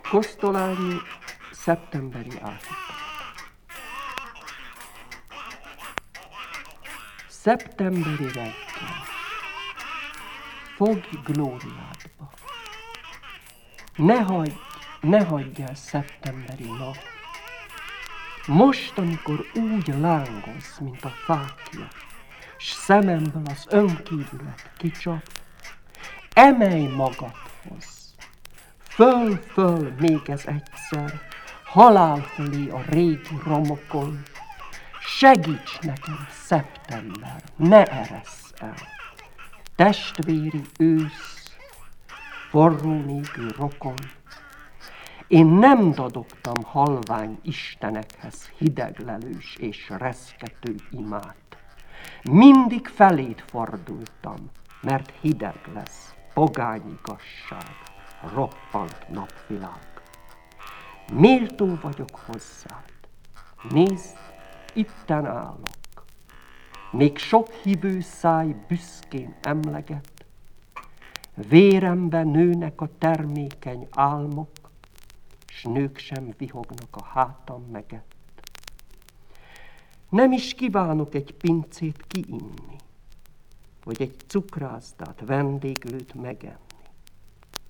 Kosztolányi szeptemberi átika. Szeptemberi reggel. Fogj glóriádba. Ne hagyj el szeptemberi nap. Most, amikor úgy lángoz, mint a fáklya, s szememből az önkívület kicsap, emelj magadhoz. Föl még ez egyszer, halál fölé a régi romokon. Segíts nekem, szeptember, ne eresz el. Testvéri ősz, forró négű rokon. Én nem dadogtam halvány istenekhez hideglelős és reszkető imát. Mindig feléd fordultam, mert hideg lesz, pogány igazság, roppant napvilág. Méltó vagyok hozzád, nézd, itten állok. Még sok hívő száj büszkén emleget, vérembe nőnek a termékeny álmok, s nők sem vihognak a hátam megett. Nem is kívánok egy pincét kiinni, vagy egy cukrászdát, vendéglőt megenni.